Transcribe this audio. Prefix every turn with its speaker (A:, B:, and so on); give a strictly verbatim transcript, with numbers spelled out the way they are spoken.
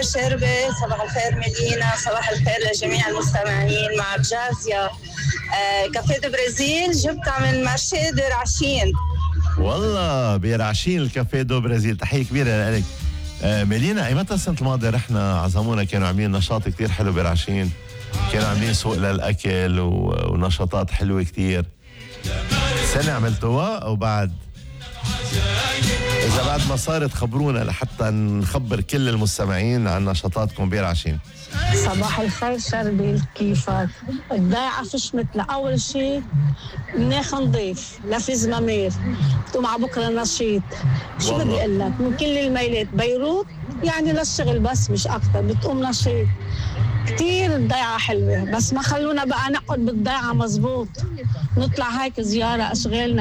A: شربة. صباح الخير مدينة، صباح الخير لجميع المستمعين. مع جازيا. آه كافيه دو برازيل جبتها من مارشي دو رعشين.
B: والله برعشين الكافيه دو برازيل، تحية كبيرة لك. آه ميلينا، اي متى السنة الماضية رحنا عزمونا، كانوا عاملين نشاط كتير حلو برعشين، كانوا عاملين سوق للأكل و... ونشاطات حلوة كتير. سنة عملتوها أو بعد؟ إذا بعد ما صارت خبرونا لحتى نخبر كل المستمعين عن نشاطاتكم برعشين.
C: صباح الخير شربي، كيفك؟ الضيعة فيش مثل أول شيء مناخ نظيف، لا في زمامير، بتقوم على بكرة نشيط. شو بدي أقول لك، من كل الميلات. بيروت يعني للشغل بس مش أكتر، بتقوم نشيط كتير. الضيعة حلوة، بس ما خلونا بقى نقعد بالضيعة. مزبوط، نطلع هيك زيارة أشغالنا.